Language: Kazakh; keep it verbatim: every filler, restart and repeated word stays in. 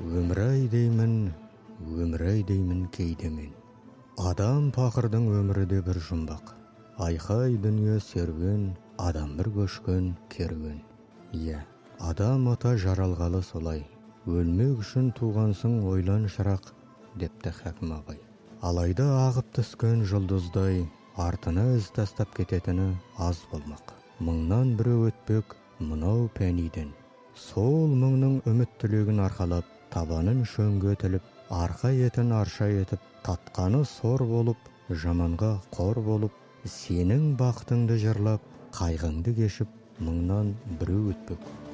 Өмір-ай деймін, өмір-ай деймін кейде мен. Адам пақырдың өмірі де бір жұмбақ. Айқай дүние серуен, адам бір көшкен керуен. Иә, адам ата жаралғалы солай. Өлмек үшін туғансың ойлан шырақ, депті Хәкім абай. Алайда ағып түскен жұлдыздай, артына із тастап кететіні аз болмақ. Мыңнан біреу өтпек, мынау пәниден. Сол мыңның үміт тілегін арқалап, табанын шөңге тіліп, арқа етін арша етіп, татқаны сор болып, жаманға қор болып, сенің бақытыңды жырлап, қайғыңды кешіп, мыңнан біреу өтпек.